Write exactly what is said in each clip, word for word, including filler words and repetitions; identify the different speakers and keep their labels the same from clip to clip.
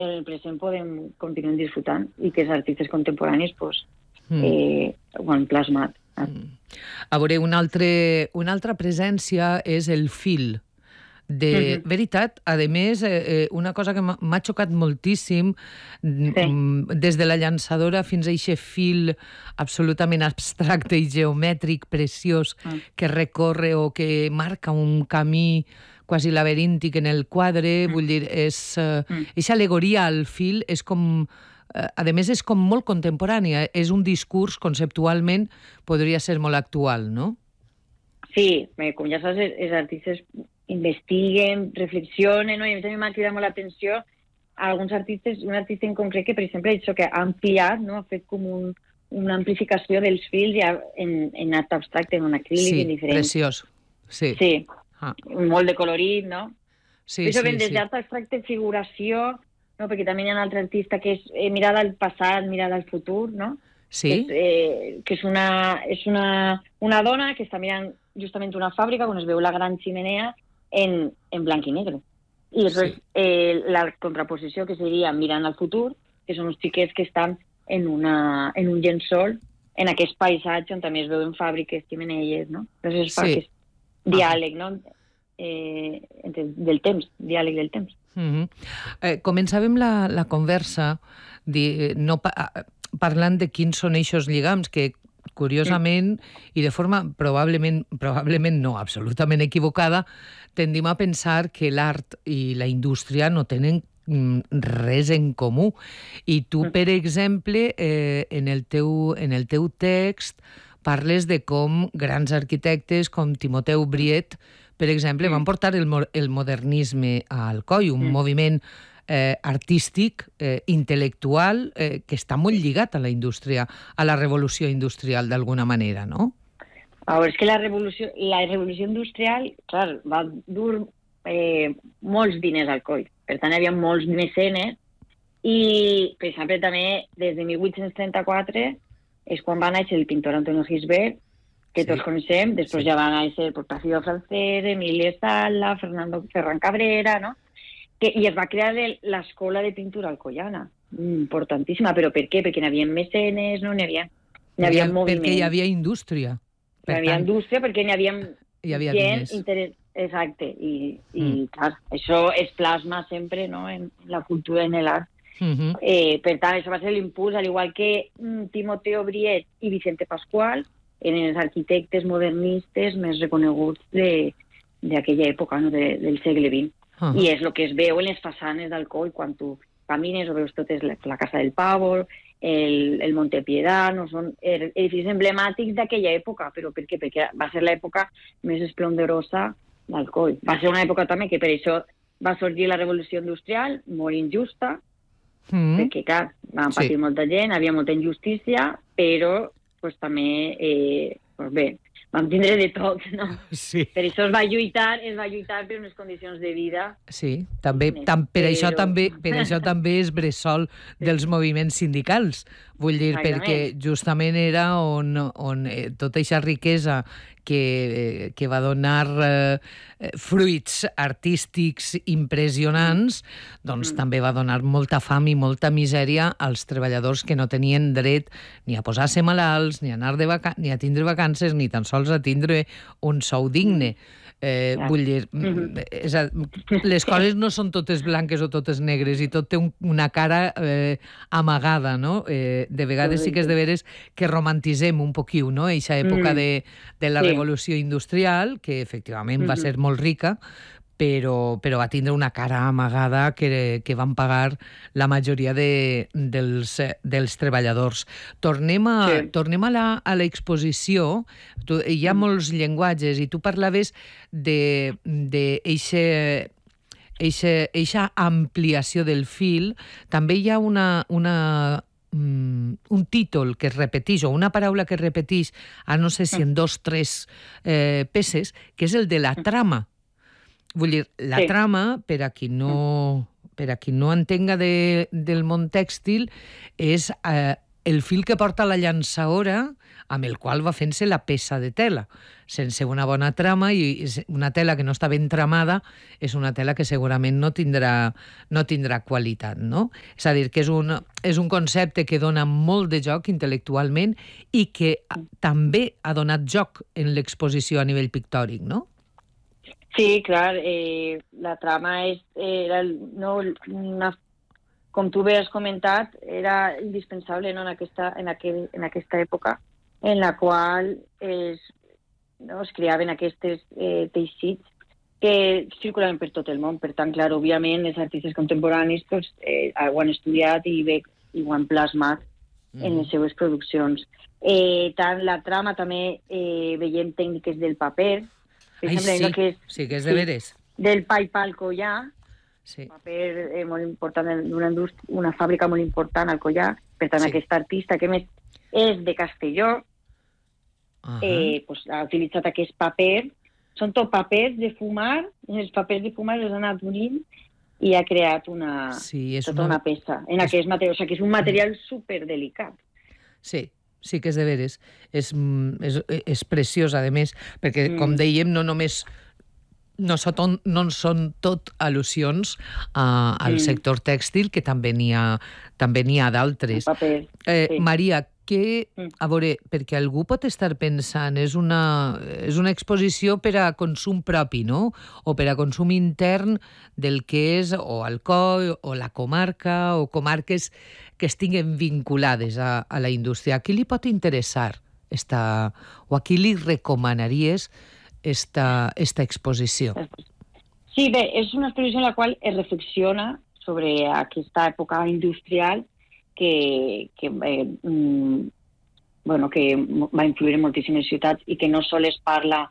Speaker 1: en el present podem continuar disfrutant i que els artistes contemporanis pues, mm. eh, ho han plasmat. Mm.
Speaker 2: A veure, una, altre, una altra presència és el fil. De mm-hmm. veritat, a més, eh, una cosa que m'ha xocat moltíssim, sí. des de la llançadora fins a aquest fil absolutament abstracte i geomètric preciós mm. que recorre o que marca un camí quasi laberíntic en el quadre, mm. vull dir, és, eh, mm. aquesta alegoria al fil és com, eh, a més és com molt contemporània, és un discurs conceptualment, podria ser molt actual, no?
Speaker 1: Sí, com ja saps, els artistes investiguen, reflexionen, no? I a mi també m'ha cridat molt l'atenció a alguns artistes, un artista en concret que, per exemple, això que ha ampliat, no? Ha fet com un, una amplificació dels fils ja en, en art abstracte, en un acrílic,
Speaker 2: sí,
Speaker 1: en diferents...
Speaker 2: preciós. Sí,
Speaker 1: sí.
Speaker 2: Ah.
Speaker 1: Molt de colorit, no?
Speaker 2: Sí,
Speaker 1: això
Speaker 2: sí,
Speaker 1: ven des
Speaker 2: sí.
Speaker 1: d'art abstracte, figuració, no? Perquè també hi ha un altre artista que és eh, mirada al passat, mirada al futur, no?
Speaker 2: Sí.
Speaker 1: Que és, eh, que és, una, és una, una dona que està mirant justament una fàbrica on es veu la gran ximenea en, en blanc i negre. I després sí. eh, la contraposició que seria mirant al futur, que són uns xiquets que estan en, una, en un llençol, en aquest paisatge on també es veuen fàbriques, ximeneies, no? Llavors es fa sí. aquest diàleg, no? Eh, entre, del temps, diàleg del temps.
Speaker 2: Mm-hmm. eh, començàvem la, la conversa di, no, pa, parlant de quins són eixos lligams que curiosament mm. i de forma probablement, probablement no, absolutament equivocada, tendim a pensar que l'art i la indústria no tenen res en comú. I tu, per exemple, eh, en, el teu, en el teu text parles de com grans arquitectes com Timoteu Briet, per exemple, mm. van portar el, el modernisme a Alcoi, un mm. moviment eh, artístic, eh, intel·lectual, eh, que està molt lligat a la indústria, a la revolució industrial, d'alguna manera, no?
Speaker 1: A veure, és que la revolució, la revolució industrial, clar, va dur eh, molts diners al Alcoi. Per tant, hi havia molts mecenes i, per exemple, també des de mil vuit-cents trenta-quatre és quan va néixer el pintor Antonio Gisbert, que sí. tots coneixem, després sí. ja va néixer el Plácido Francés, Emilio Sala, Fernando Ferran Cabrera, no? Que, i es va crear l'escola de pintura alcoiana, importantíssima, però per què? Perquè n'hi havia mecenes, no? N'hi havia, n'hi havia moviment.
Speaker 2: Perquè hi havia indústria.
Speaker 1: Per hi havia tant... indústria perquè n'hi havia,
Speaker 2: hi havia
Speaker 1: gent interès... Exacte, i, i mm. clar, això es plasma sempre, no?, en la cultura, en l'art.
Speaker 2: Mm-hmm.
Speaker 1: Eh, per tant, això va ser l'impuls, al igual que mm, Timoteo Briet i Vicente Pascual, eren els arquitectes modernistes més reconeguts d'aquella època, no?, de, del segle vint. Uh-huh. I és el que es veu en les façanes d'Alcoi, quan tu camines o veus totes la, la Casa del Pavo, el, el Monte Piedad, no? Són edificis emblemàtics d'aquella època. Però per què? Perquè va ser l'època més esplendorosa d'Alcoi. Va ser una època també que per això va sorgir la revolució industrial, molt injusta, mm. perquè, clar, van patir sí. molta gent, havia molta injustícia, però pues, també, eh, pues, bé, vam tindre de tot, no?
Speaker 2: Sí.
Speaker 1: Per això es va lluitar, es va lluitar per unes condicions de vida.
Speaker 2: Sí, també, tam, per, però... això també, per això també és bressol dels moviments sindicals. Vull dir,
Speaker 1: Exactament.
Speaker 2: perquè justament era on, on eh, tota aquesta riquesa que, que va donar eh, fruits artístics impressionants, doncs mm. també va donar molta fam i molta misèria als treballadors que no tenien dret ni a posar-se malalts, ni a anar de vaca- ni a tindre vacances, ni tan sols a tindre un sou digne. Eh, ja. Vull dir, mm-hmm. és a, les coses no són totes blanques o totes negres i tot té un, una cara eh, amagada, no? Eh, de vegades sí que és de veres que romantitzem un poquiu, no? Eixa època mm. de, de la sí. revolució industrial, que efectivament mm-hmm. va ser molt rica, però, però va tindre una cara amagada que, que van pagar la majoria de, dels, dels treballadors. Tornem a, sí. tornem a, la, a l'exposició. Tu, hi ha mm. molts llenguatges i tu parlaves de, de eixe, eixe, eixa ampliació del fil. També hi ha una... una un títol que es repeteix o una paraula que es repeteix a no sé si en dos o tres eh, peces, que és el de la trama. Vull dir, la sí. trama, per a qui no, per a qui no entenga de, del món tèxtil, és eh, el fil que porta la llançadora amb el qual va fent-se la peça de tela. Sense una bona trama i una tela que no està ben tramada és una tela que segurament no tindrà, no tindrà qualitat, no? És a dir, que és un, és un concepte que dona molt de joc intel·lectualment i que també ha donat joc en l'exposició a nivell pictòric, no?
Speaker 1: Sí, clar, eh, la trama és, era no, una, com tu bé has comentat, era indispensable, no, en, aquesta, en, aquel, en aquesta època en la qual es, no, es creaven aquests eh, teixits que circulaven per tot el món. Per tant, clar, òbviament, els artistes contemporanis pues, eh, ho han estudiat i, bé, i ho han plasmat mm. en les seues produccions. Eh, tant la trama també eh, veiem tècniques del paper.
Speaker 2: Ai, sí, que és, sí, que és de veres.
Speaker 1: Sí, del pa i pa al collar, sí. Paper eh, molt important, una, una fàbrica molt important al collar. Per tant, sí. Aquest artista, que més és de Castelló, uh-huh. eh, pues, ha utilitzat aquest paper. Són tot papers de fumar, els papers de fumar els ha anat unint i ha creat una, sí, és tota una... una peça en és... aquest material. O sigui, que és un material superdelicat.
Speaker 2: Sí, sí que és de veres. És, és, és preciós, a més, perquè, mm. com dèiem, no només no són, no són tot al·lusions uh, al mm. sector tèxtil, que també n'hi ha, també n'hi ha d'altres. Eh, sí. Maria, que, a veure, perquè algú pot estar pensant, és una, és una exposició per a consum propi, no? O per a consum intern del que és o Alcoi o la comarca o comarques que estiguen vinculades a, a la indústria. A qui li pot interessar esta, o a qui li recomanaries esta, esta exposició?
Speaker 1: Sí, bé, és una exposició en la qual es reflexiona sobre aquesta època industrial que, que, eh, mm, bueno, que va influir en moltíssimes ciutats i que no sols parla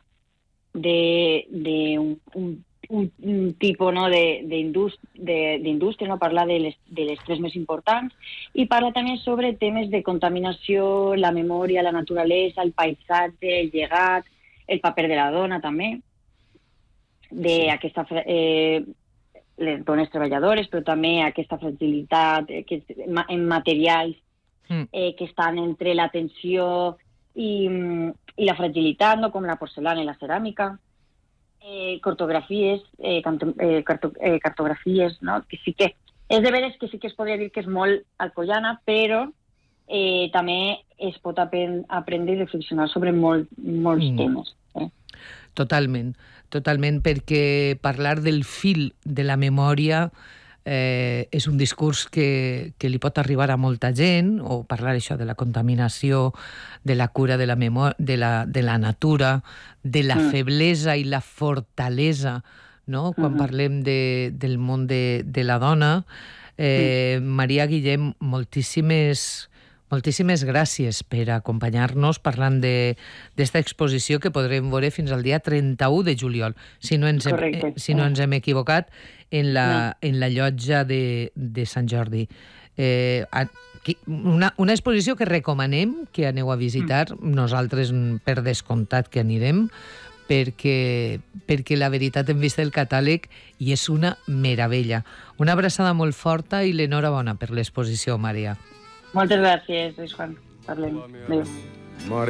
Speaker 1: d'un un, un, un tipus, no, d'indústria, no? Parla de les, de les tres més importants i parla també sobre temes de contaminació, la memòria, la naturalesa, el paisatge, el llegat, el paper de la dona també, d'aquesta... Eh, les dones treballadores, però també aquesta fragilitat que, en materials mm. eh, que estan entre la tensió i, i la fragilitat, no? Com la porcelana i la ceràmica. Eh, cartografies, eh, canto, eh, carto, eh, cartografies, no? Que sí que és de veres que sí que es podria dir que és molt alcoiana, però eh, també es pot aprendre, aprendre i reflexionar sobre molt, molts mm. temes. Eh?
Speaker 2: Totalment, totalment, perquè parlar del fil de la memòria eh, és un discurs que, que li pot arribar a molta gent, o parlar això de la contaminació, de la cura de la, memòria, de la, de la natura, de la mm. feblesa i la fortalesa, no? Quan mm-hmm. parlem de, del món de, de la dona. Eh, mm. Maria Guillem, moltíssimes... Moltíssimes gràcies per acompanyar-nos parlant d'esta exposició que podrem veure fins al dia trenta-u de juliol, si no ens hem, eh, si no ens hem equivocat, en la, no. en la llotja de, de Sant Jordi. Eh, una, una exposició que recomanem que aneu a visitar, mm. nosaltres per descomptat que anirem, perquè, perquè la veritat hem vist el catàleg i és una meravella. Una abraçada molt forta i l'enhorabona per l'exposició, Maria.
Speaker 1: Moltes gràcies, Lluís Juan. Parlem. Adéu.